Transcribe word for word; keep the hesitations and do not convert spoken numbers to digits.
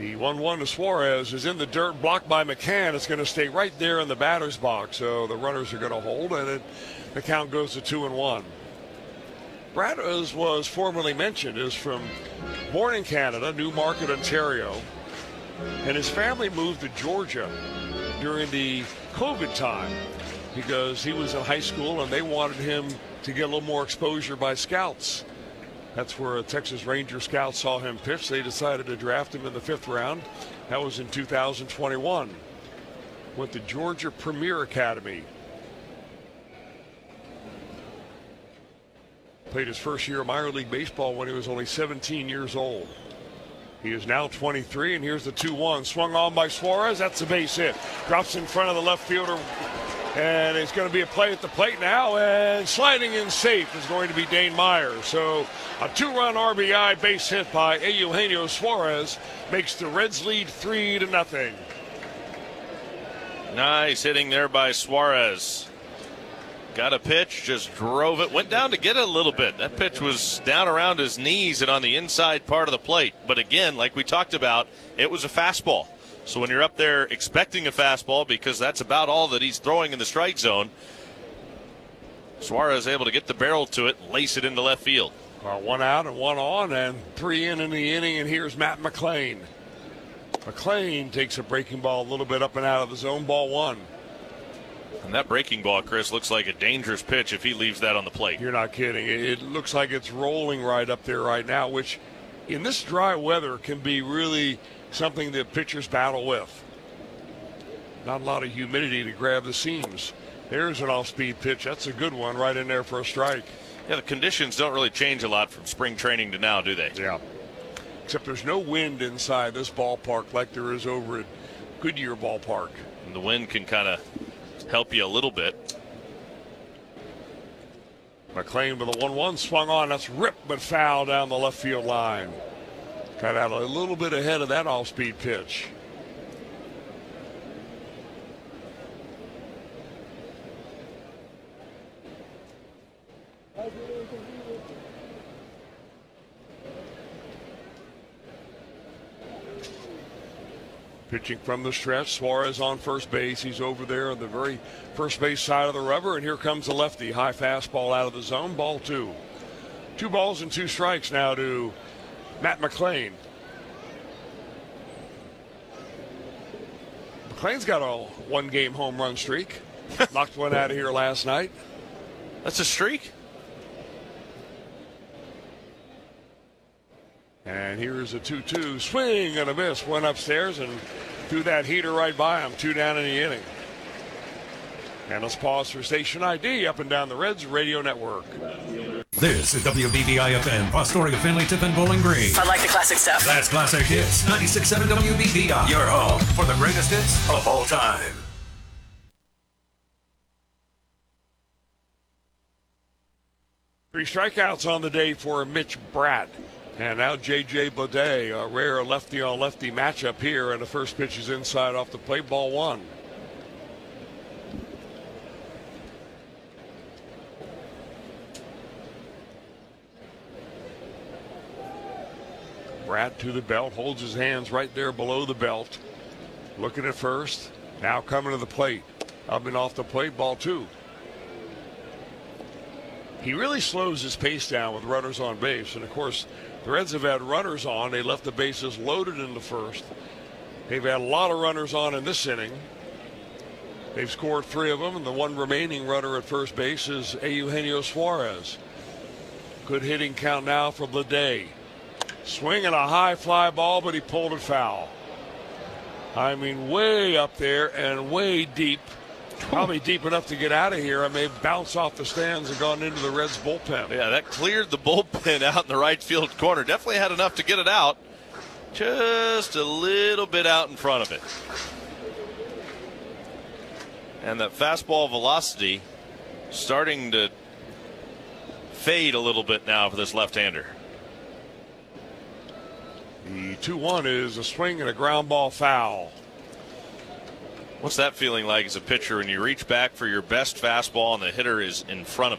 The one one to Suarez is in the dirt, blocked by McCann. It's going to stay right there in the batter's box, so the runners are going to hold, and it, the count goes to two and one. Brad, as was formerly mentioned, is from born in Canada, Newmarket, Ontario, and his family moved to Georgia during the COVID time because he was in high school and they wanted him to get a little more exposure by scouts. That's where a Texas Ranger scout saw him pitch. They decided to draft him in the fifth round. That was in two thousand twenty-one. Went to Georgia Premier Academy. Played his first year of minor league baseball when he was only seventeen years old. He is now twenty-three, and here's the two one. Swung on by Suarez. That's a base hit. Drops in front of the left fielder. And it's going to be a play at the plate now, and sliding in safe is going to be Dane Myers. So a two-run R B I base hit by Eugenio Suarez makes the Reds lead three to nothing. Nice hitting there by Suarez. Got a pitch, just drove it, went down to get it a little bit. That pitch was down around his knees and on the inside part of the plate. But again, like we talked about, it was a fastball. So when you're up there expecting a fastball, because that's about all that he's throwing in the strike zone, Suarez able to get the barrel to it, lace it into left field. Uh, one out and one on, and three in in the inning, and here's Matt McLain. McLain takes a breaking ball a little bit up and out of the zone, ball one. And that breaking ball, Chris, looks like a dangerous pitch if he leaves that on the plate. You're not kidding. It looks like it's rolling right up there right now, which in this dry weather can be really something that pitchers battle with. Not a lot of humidity to grab the seams. There's an off-speed pitch. That's a good one right in there for a strike. Yeah, the conditions don't really change a lot from spring training to now, do they? Yeah. Except there's no wind inside this ballpark like there is over at Goodyear Ballpark. And the wind can kind of help you a little bit. McLain with a one one swung on. That's ripped but foul down the left field line. Got out a little bit ahead of that off-speed pitch. Pitching from the stretch, Suarez on first base. He's over there on the very first base side of the rubber, and here comes the lefty. High fastball out of the zone, ball two. Two balls and two strikes now to Matt McLain. McLain's got a one-game home run streak. Knocked one out of here last night. That's a streak? And here's a two two. Swing and a miss. Went upstairs and threw that heater right by him. Two down in the inning. And let's pause for station I D up and down the Reds Radio Network. This is W B B I F M, Fostoria, Finley, Tiffin, Bowling Green. I like the classic stuff. That's Classic Hits. ninety-six point seven W B B I. Your home for the greatest hits of all time. Three strikeouts on the day for Mitch Bratt. And now J J Bleday, a rare lefty-on-lefty matchup here. And the first pitch is inside off the plate, ball one. Bratt to the belt, holds his hands right there below the belt. Looking at first, now coming to the plate. Up and off the plate, ball two. He really slows his pace down with runners on base. And, of course, the Reds have had runners on. They left the bases loaded in the first. They've had a lot of runners on in this inning. They've scored three of them, and the one remaining runner at first base is Eugenio Suarez. Good hitting count now for Bleday. Swinging a high fly ball, but he pulled it foul. I mean, way up there and way deep. Probably deep enough to get out of here. I may bounce off the stands and gone into the Reds bullpen. Yeah, that cleared the bullpen out in the right field corner. Definitely had enough to get it out. Just a little bit out in front of it. And that fastball velocity starting to fade a little bit now for this left-hander. The two one is a swing and a ground ball foul. What's that feeling like as a pitcher when you reach back for your best fastball and the hitter is in front of